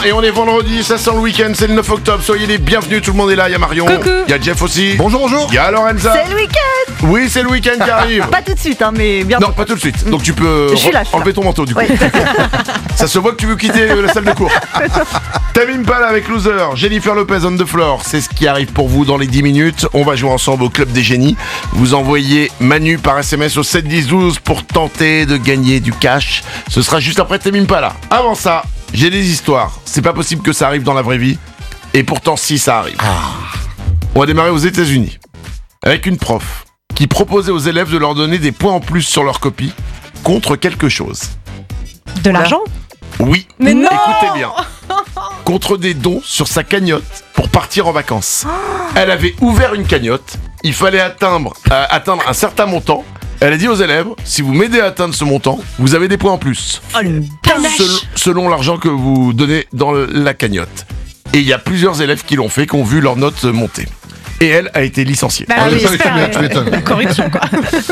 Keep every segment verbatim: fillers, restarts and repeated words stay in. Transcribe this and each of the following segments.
Et on est vendredi, ça sent le week-end, c'est le neuf octobre, soyez les bienvenus, tout le monde est là, il y a Marion, il y a Jeff aussi. Bonjour, bonjour. Il y a Lorenza. C'est le week-end. Oui, c'est le week-end qui arrive. Pas tout de suite, hein, mais bientôt. Non, pas tout de suite. Donc tu peux Je suis là, je suis enlever ton manteau du coup. Ouais. Ça se voit que tu veux quitter euh, la salle de cours. Tamim Pala avec Loser, Jennifer Lopez on the floor. C'est ce qui arrive pour vous dans les dix minutes. On va jouer ensemble au Club des Génies. Vous envoyez Manu par S M S au sept dix douze pour tenter de gagner du cash. Ce sera juste après Tamim Pala. Avant ça, j'ai des histoires. C'est pas possible que ça arrive dans la vraie vie. Et pourtant, si, ça arrive. On va démarrer aux États-Unis avec une prof qui proposait aux élèves de leur donner des points en plus sur leur copie contre quelque chose. De l'argent ? Oui, Mais non écoutez bien. Contre des dons sur sa cagnotte pour partir en vacances. Elle avait ouvert une cagnotte, il fallait atteindre, euh, atteindre un certain montant. Elle a dit aux élèves, si vous m'aidez à atteindre ce montant, vous avez des points en plus. Oh le panache Selon, selon l'argent que vous donnez dans la cagnotte. Et il y a plusieurs élèves qui l'ont fait, qui ont vu leur note monter. Et elle a été licenciée. Bah Ah, oui, mais ça, j'espère, tu m'étonnes, tu m'étonnes. euh, corruption quoi.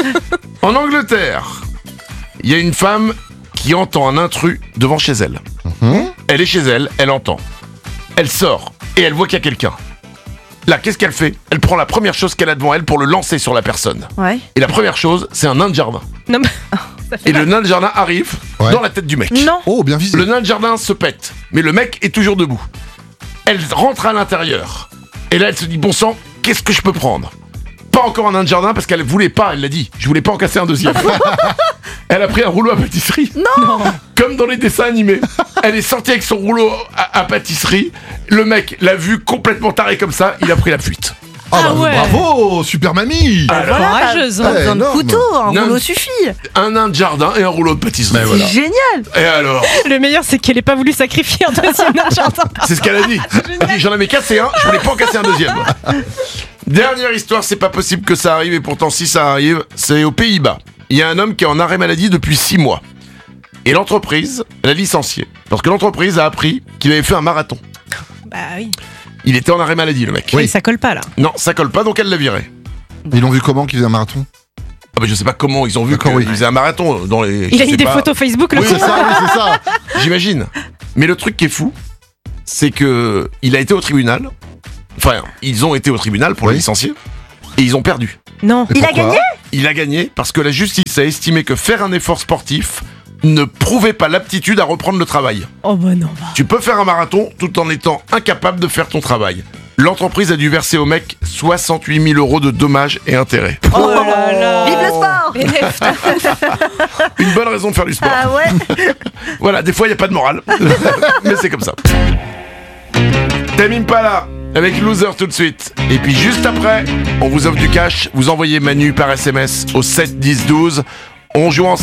En Angleterre, il y a une femme qui entend un intrus devant chez elle. Mhm. Elle est chez elle, elle entend. Elle sort et elle voit qu'il y a quelqu'un. Là, qu'est-ce qu'elle fait ? Elle prend la première chose qu'elle a devant elle pour le lancer sur la personne. Ouais. Et la première chose, c'est un nain de jardin. Non, mais ça fait Et le mal. nain de jardin arrive Ouais. dans la tête du mec. Non. Oh, bien visé. Le nain de jardin se pète, mais le mec est toujours debout. Elle rentre à l'intérieur. Et là, elle se dit, bon sang, qu'est-ce que je peux prendre ? Pas encore un nain de jardin parce qu'elle voulait pas, elle l'a dit. Je voulais pas en casser un deuxième. Elle a pris un rouleau à pâtisserie. Non. Comme dans les dessins animés. Elle est sortie avec son rouleau à, à pâtisserie. Le mec l'a vu complètement taré comme ça. Il a pris la fuite. Ah, Ah bah, ouais. bravo, super mamie. Alors, Voilà, courageuse, t'as hein. pas besoin de Énorme. couteau, un Non. rouleau suffit. un nain de jardin et un rouleau de pâtisserie. Ben voilà. C'est génial. Et alors ? Le meilleur c'est qu'elle ait pas voulu sacrifier un deuxième nain de jardin. C'est ce qu'elle a dit. Elle a dit, j'en avais cassé un, je voulais pas en casser un deuxième. Dernière histoire, c'est pas possible que ça arrive, et pourtant si ça arrive, c'est aux Pays-Bas. Il y a un homme qui est en arrêt maladie depuis six mois. Et l'entreprise l'a licencié. Parce que l'entreprise a appris qu'il avait fait un marathon. Bah oui. Il était en arrêt maladie, le mec. Et ça colle pas là. Non, ça colle pas, donc elle l'a viré. Ils l'ont vu comment qu'il faisait un marathon? Ah bah je sais pas comment ils ont vu D'accord, qu'il oui. faisait un marathon dans les... Il je a sais mis des pas. photos Facebook le Oui, con. C'est ça, oui, c'est ça. J'imagine. Mais le truc qui est fou, c'est que il a été au tribunal. Enfin, ils ont été au tribunal pour Oui. le licencier. Et ils ont perdu. Non. Et Il a pourquoi? gagné. Il a gagné parce que la justice a estimé que faire un effort sportif ne prouvait pas l'aptitude à reprendre le travail. Oh bah non. Tu peux faire un marathon tout en étant incapable de faire ton travail. L'entreprise a dû verser au mec soixante-huit mille euros de dommages et intérêts. Oh là là. Vive le sport. Une bonne raison de faire du sport. Ah ouais. Voilà, des fois il n'y a pas de morale. Mais c'est comme ça. Tamim Pala avec Loser tout de suite. Et puis juste après, on vous offre du cash. Vous envoyez Manu par S M S au sept dix douze. On joue ensemble.